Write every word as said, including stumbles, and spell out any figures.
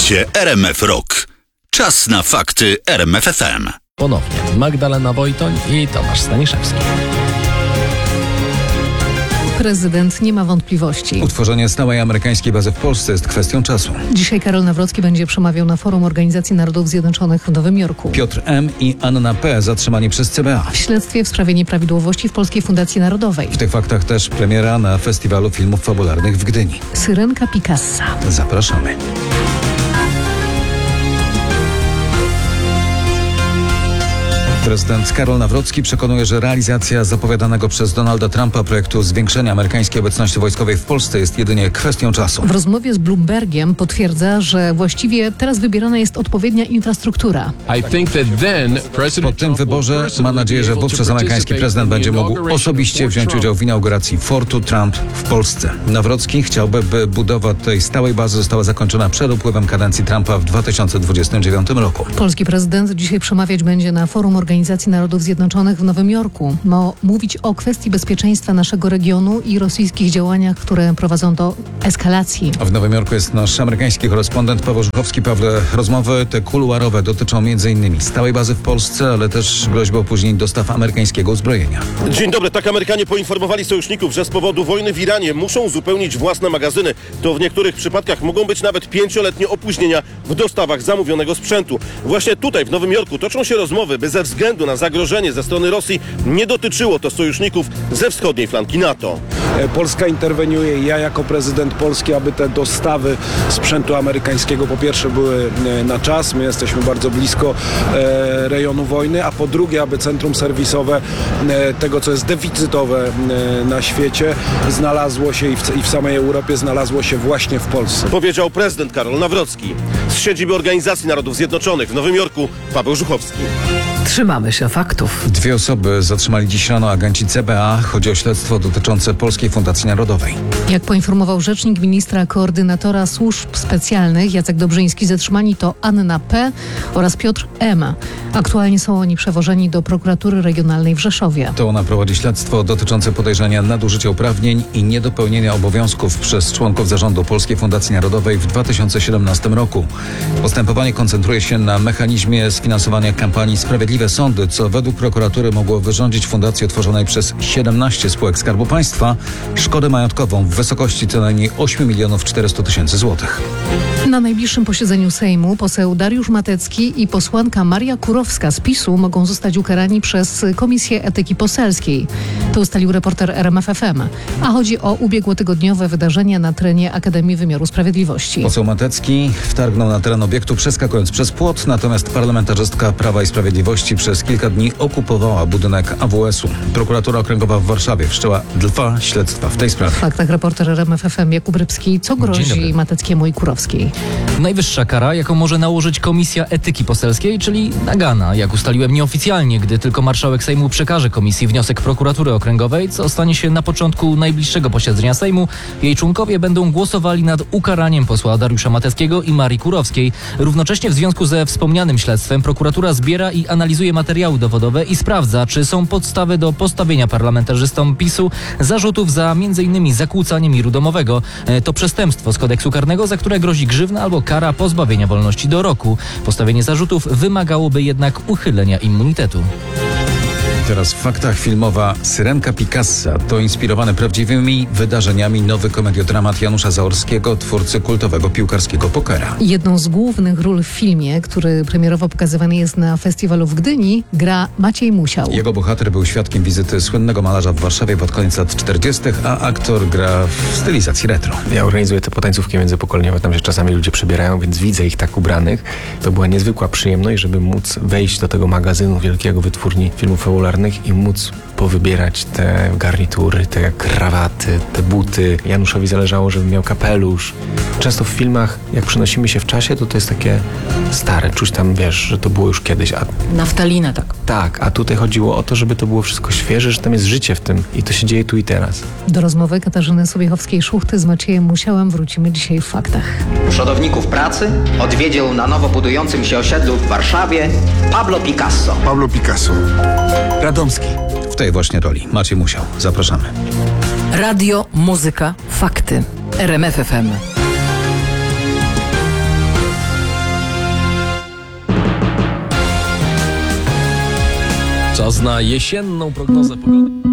Słuchacie R M F Rock. Czas na fakty R M F F M. Ponownie Magdalena Wojtoń i Tomasz Staniszewski. Prezydent nie ma wątpliwości. Utworzenie stałej amerykańskiej bazy w Polsce jest kwestią czasu. Dzisiaj Karol Nawrocki będzie przemawiał na forum Organizacji Narodów Zjednoczonych w Nowym Jorku. Piotr M. i Anna P. zatrzymani przez C B A. W śledztwie w sprawie nieprawidłowości w Polskiej Fundacji Narodowej. W tych faktach też premiera na Festiwalu Filmów Fabularnych w Gdyni. Syrenka Picassa. Zapraszamy. Prezydent Karol Nawrocki przekonuje, że realizacja zapowiadanego przez Donalda Trumpa projektu zwiększenia amerykańskiej obecności wojskowej w Polsce jest jedynie kwestią czasu. W rozmowie z Bloombergiem potwierdza, że właściwie teraz wybierana jest odpowiednia infrastruktura. Po tym wyborze mam nadzieję, że wówczas amerykański prezydent będzie mógł osobiście wziąć udział w inauguracji Fortu Trump w Polsce. Nawrocki chciałby, by budowa tej stałej bazy została zakończona przed upływem kadencji Trumpa w dwa tysiące dwudziestym dziewiątym roku. Polski prezydent dzisiaj przemawiać będzie na forum Organizacji Narodów Zjednoczonych w Nowym Jorku. Ma mówić o kwestii bezpieczeństwa naszego regionu i rosyjskich działaniach, które prowadzą do eskalacji. W Nowym Jorku jest nasz amerykański korespondent Paweł Żuchowski. Pawle, rozmowy te kuluarowe dotyczą między innymi stałej bazy w Polsce, ale też groźby opóźnień dostaw amerykańskiego uzbrojenia. Dzień dobry. Tak Amerykanie poinformowali sojuszników, że z powodu wojny w Iranie muszą uzupełnić własne magazyny. To w niektórych przypadkach mogą być nawet pięcioletnie opóźnienia w dostawach zamówionego sprzętu. Właśnie tutaj w Nowym Jorku toczą się rozmowy, by ze względu na zagrożenie ze strony Rosji nie dotyczyło to sojuszników ze wschodniej flanki NATO. Polska interweniuje, ja jako prezydent Polski, aby te dostawy sprzętu amerykańskiego po pierwsze były na czas, my jesteśmy bardzo blisko e, rejonu wojny, a po drugie, aby centrum serwisowe e, tego, co jest deficytowe e, na świecie, znalazło się i w, i w samej Europie znalazło się właśnie w Polsce. Powiedział prezydent Karol Nawrocki. Z siedziby Organizacji Narodów Zjednoczonych w Nowym Jorku Paweł Żuchowski. Trzymamy się faktów. Dwie osoby zatrzymali dziś rano agenci C B A. Chodzi o śledztwo dotyczące Polskiej Fundacji Narodowej. Jak poinformował rzecznik ministra koordynatora służb specjalnych Jacek Dobrzyński, zatrzymani to Anna P. oraz Piotr M. Aktualnie są oni przewożeni do prokuratury regionalnej w Rzeszowie. To ona prowadzi śledztwo dotyczące podejrzenia nadużycia uprawnień i niedopełnienia obowiązków przez członków zarządu Polskiej Fundacji Narodowej w dwa tysiące siedemnastym roku. Postępowanie koncentruje się na mechanizmie sfinansowania kampanii Sprawiedliwe Sądy, co według prokuratury mogło wyrządzić fundacji utworzonej przez siedemnaście spółek Skarbu Państwa szkodę majątkową w wysokości co najmniej osiem milionów czterysta tysięcy złotych. Na najbliższym posiedzeniu Sejmu poseł Dariusz Matecki i posłanka Maria Kurowska z PiSu mogą zostać ukarani przez Komisję Etyki Poselskiej. To ustalił reporter R M F F M. A chodzi o ubiegłotygodniowe wydarzenia na terenie Akademii Wymiaru Sprawiedliwości. Poseł Matecki wtargnął na teren obiektu przeskakując przez płot, natomiast parlamentarzystka Prawa i Sprawiedliwości przez kilka dni okupowała budynek A W S-u. Prokuratura Okręgowa w Warszawie wszczęła dwa śledztwa w tej sprawie. W faktach reporter R M F F M Jakub Rybski. Co grozi Mateckiemu i Kurowskiej? Najwyższa kara, jaką może nałożyć Komisja Etyki Poselskiej, czyli nagana, jak ustaliłem nieoficjalnie, gdy tylko marszałek Sejmu przekaże komisji wniosek prokuratury okręgowej, co stanie się na początku najbliższego posiedzenia Sejmu. Jej członkowie będą głosowali nad ukaraniem posła Dariusza Mateckiego i Marii Kurowskiej. Równocześnie w związku ze wspomnianym śledztwem prokuratura zbiera i analizuje materiały dowodowe i sprawdza, czy są podstawy do postawienia parlamentarzystom PiSu zarzutów za między innymi zakłócanie miru domowego. To przestępstwo z kodeksu karnego, za które grozi grzywna albo kara pozbawienia wolności do roku. Postawienie zarzutów wymagałoby jednak uchylenia immunitetu. Teraz w faktach filmowa Syrenka Picassa to inspirowany prawdziwymi wydarzeniami nowy komediodramat Janusza Zaorskiego, twórcy kultowego piłkarskiego pokera. Jedną z głównych ról w filmie, który premierowo pokazywany jest na festiwalu w Gdyni, gra Maciej Musiał. Jego bohater był świadkiem wizyty słynnego malarza w Warszawie pod koniec lat czterdziestych, a aktor gra w stylizacji retro. Ja organizuję te potańcówki międzypokoleniowe, tam się czasami ludzie przebierają, więc widzę ich tak ubranych. To była niezwykła przyjemność, żeby móc wejść do tego magazynu wielkiego wytwórni filmów fabularnych i móc powybierać te garnitury, te krawaty, te buty. Januszowi zależało, żeby miał kapelusz. Często w filmach, jak przenosimy się w czasie, to to jest takie stare. Czuć tam, wiesz, że to było już kiedyś. A... Naftalina, tak. Tak, a tutaj chodziło o to, żeby to było wszystko świeże, że tam jest życie w tym i to się dzieje tu i teraz. Do rozmowy Katarzyny Sobiechowskiej-Szuchty z Maciejem Musiałem wrócimy dzisiaj w faktach. Przodowników pracy odwiedził na nowo budującym się osiedlu w Warszawie Pablo Picasso. Pablo Picasso. Radomski. W tej właśnie roli Maciej Musiał. Zapraszamy. Radio, muzyka, fakty. R M F F M. Czas na jesienną prognozę pogody.